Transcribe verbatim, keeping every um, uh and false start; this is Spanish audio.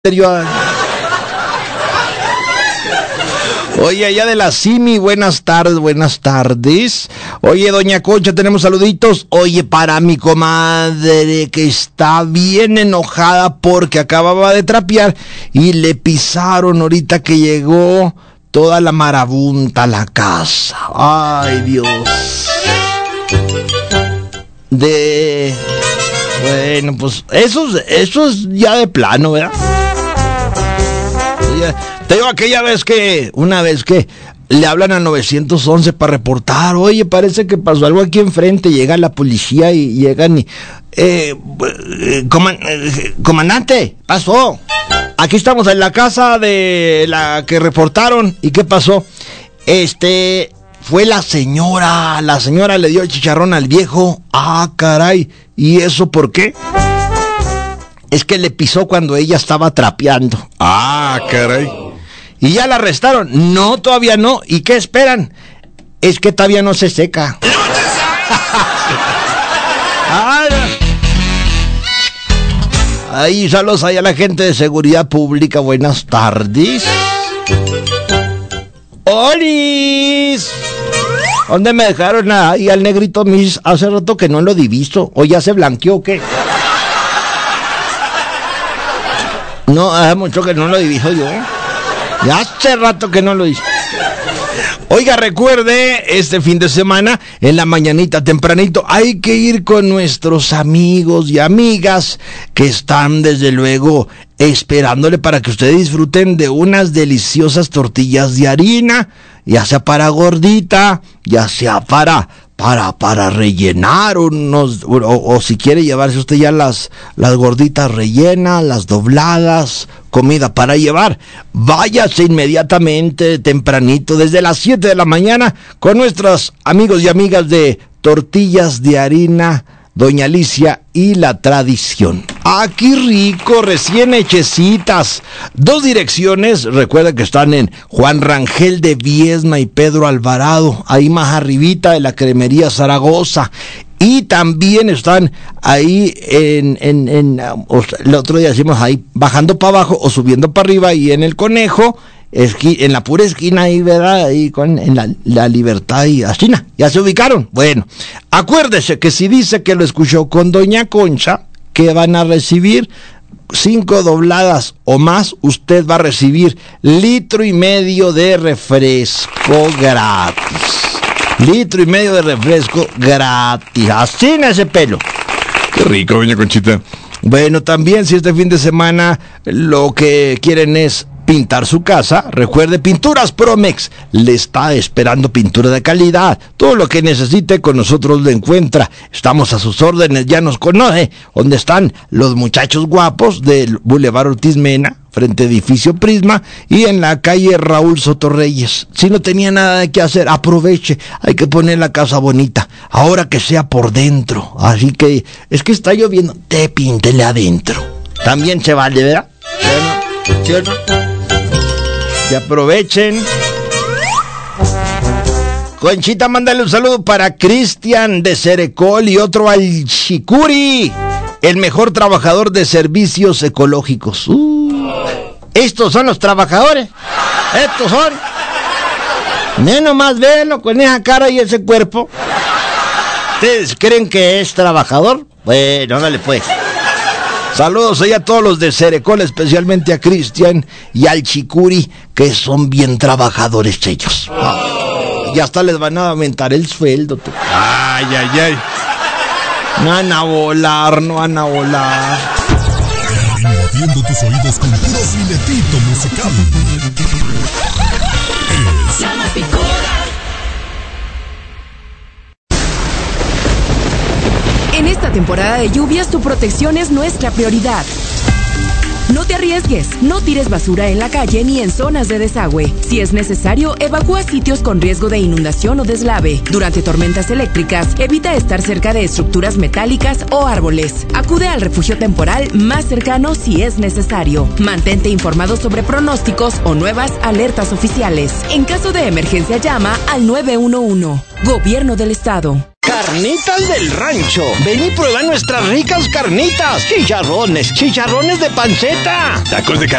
Oye, allá de la Simi, buenas tardes, buenas tardes. Oye, doña Concha, tenemos saluditos. Oye, para mi comadre que está bien enojada porque acababa de trapear y le pisaron ahorita que llegó toda la marabunta a la casa. Ay, Dios. De... Bueno, pues eso, eso es ya de plano, ¿verdad? Te digo aquella vez que, una vez que le hablan a nueve once para reportar, oye, parece que pasó algo aquí enfrente, llega la policía y llegan y, eh, eh, coman, eh comandante, pasó, aquí estamos en la casa de la que reportaron, ¿y qué pasó? Este, fue la señora, la señora le dio el chicharrón al viejo, ah, caray, ¿y eso por qué? Es que le pisó cuando ella estaba trapeando. Ah, caray. ¿Y ya la arrestaron? No, todavía no. ¿Y qué esperan? Es que todavía no se seca. Ahí, saludos ahí a la gente de seguridad pública. Buenas tardes. ¡Olis! ¿Dónde me dejaron ahí al negrito Miss? Hace rato que no lo diviso. ¿O ya se blanqueó o qué? No, hace mucho que no lo diviso yo. Ya hace rato que no lo hice. Oiga, recuerde, este fin de semana, en la mañanita tempranito, hay que ir con nuestros amigos y amigas que están, desde luego, esperándole para que ustedes disfruten de unas deliciosas tortillas de harina, ya sea para gordita, ya sea para... Para, para rellenar unos, o, o si quiere llevarse usted ya las, las gorditas rellenas, las dobladas, comida para llevar. Váyase inmediatamente, tempranito, desde las siete de la mañana, con nuestros amigos y amigas de Tortillas de Harina, Doña Alicia y La Tradición. Aquí rico, recién hechecitas. Dos direcciones, recuerda que están en Juan Rangel de Viesma y Pedro Alvarado, ahí más arribita de la Cremería Zaragoza. Y también están ahí en, en, en el otro día decimos ahí, bajando para abajo o subiendo para arriba, y en el Conejo, esqui, en la pura esquina ahí, ¿verdad? Ahí con en la, la Libertad y la China. ¿Ya se ubicaron? Bueno, acuérdese que si dice que lo escuchó con Doña Concha, que van a recibir cinco dobladas o más, usted va a recibir litro y medio de refresco gratis. Litro y medio de refresco gratis. Así en ese pelo. Qué rico, Doña Conchita. Bueno, también si este fin de semana lo que quieren es pintar su casa, recuerde, Pinturas Promex le está esperando pintura de calidad. Todo lo que necesite con nosotros lo encuentra. Estamos a sus órdenes, ya nos conoce. ¿Dónde están los muchachos guapos del Boulevard Ortiz Mena, frente a Edificio Prisma, y en la calle Raúl Sotorreyes? Si no tenía nada que hacer, aproveche. Hay que poner la casa bonita, ahora que sea por dentro. Así que, es que está lloviendo, te píntele adentro. También se vale, ¿verdad? ¿Sí o no? ¿Sí o no? Que aprovechen. Conchita, mándale un saludo para Cristian de Cerecol y otro al Chicuri, el mejor trabajador de servicios ecológicos. Uh, estos son los trabajadores. Estos son. No nomás véanlo con esa cara y ese cuerpo. ¿Ustedes creen que es trabajador? Bueno, dale pues. Saludos ahí a todos los de Cerecol, especialmente a Cristian y al Chicuri, que son bien trabajadores ellos. Oh, y hasta les van a aumentar el sueldo. Tú. Ay, ay, ay. No van a volar, no van a volar. Invadiendo tus oídos con puro filetito musical. Es La Picora. En esta temporada de lluvias, tu protección es nuestra prioridad. No te arriesgues, no tires basura en la calle ni en zonas de desagüe. Si es necesario, evacúa sitios con riesgo de inundación o deslave. Durante tormentas eléctricas, evita estar cerca de estructuras metálicas o árboles. Acude al refugio temporal más cercano si es necesario. Mantente informado sobre pronósticos o nuevas alertas oficiales. En caso de emergencia, llama al nueve uno uno. Gobierno del Estado. Carnitas del Rancho. Ven y prueba nuestras ricas carnitas. Chicharrones, chicharrones de panceta. Tacos de carne